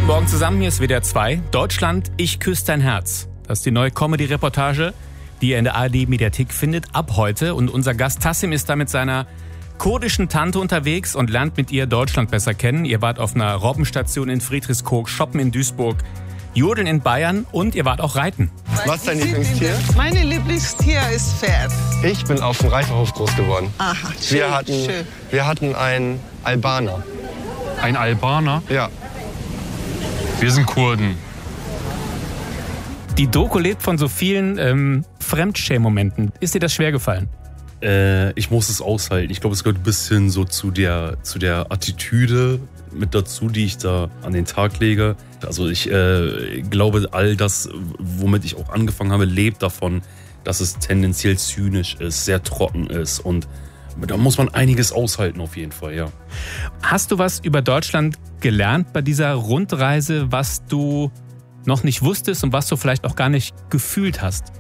Guten Morgen zusammen, hier ist WDR 2. Deutschland, ich küsse dein Herz. Das ist die neue Comedy-Reportage, die ihr in der ARD-Mediathek findet, ab heute. Und unser Gast Tassim ist da mit seiner kurdischen Tante unterwegs und lernt mit ihr Deutschland besser kennen. Ihr wart auf einer Robbenstation in Friedrichskoog, shoppen in Duisburg, jodeln in Bayern und ihr wart auch reiten. Was ist dein Lieblingstier? Mein Lieblingstier ist Pferd. Ich bin auf dem Reiterhof groß geworden. Aha, schön, schön. Wir hatten einen Albaner. Ein Albaner? Ja. Wir sind Kurden. Die Doku lebt von so vielen Fremdschämen-Momenten. Ist dir das schwer gefallen? Ich muss es aushalten. Ich glaube, es gehört ein bisschen so zu der Attitüde mit dazu, die ich da an den Tag lege. Also ich glaube, all das, womit ich auch angefangen habe, lebt davon, dass es tendenziell zynisch ist, sehr trocken ist. Und da muss man einiges aushalten auf jeden Fall, ja. Hast du was über Deutschland gelernt bei dieser Rundreise, was du noch nicht wusstest und was du vielleicht auch gar nicht gefühlt hast?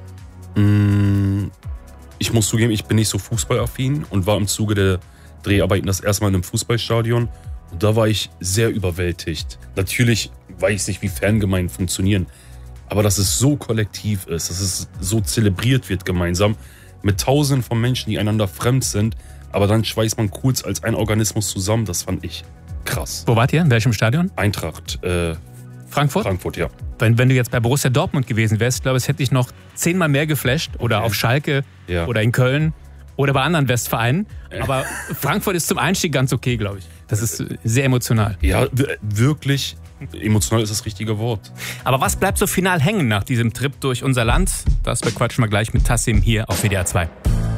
Ich muss zugeben, ich bin nicht so fußballaffin und war im Zuge der Dreharbeiten das erste Mal in einem Fußballstadion. Und da war ich sehr überwältigt. Natürlich weiß ich, wie Fangemeinden funktionieren. Aber dass es so kollektiv ist, dass es so zelebriert wird gemeinsam mit Tausenden von Menschen, die einander fremd sind. Aber dann schweißt man kurz als ein Organismus zusammen. Das fand ich krass. Wo wart ihr? In welchem Stadion? Eintracht. Frankfurt? Frankfurt, ja. Wenn du jetzt bei Borussia Dortmund gewesen wärst, ich glaube, es hätte dich noch 10-mal mehr geflasht. Oder Okay. auf Schalke Ja. oder in Köln oder bei anderen Westvereinen. Aber Frankfurt ist zum Einstieg ganz okay, glaube ich. Das ist sehr emotional. Ja, wirklich emotional ist das richtige Wort. Aber was bleibt so final hängen nach diesem Trip durch unser Land? Das bequatschen wir gleich mit Tassim hier auf WDR 2.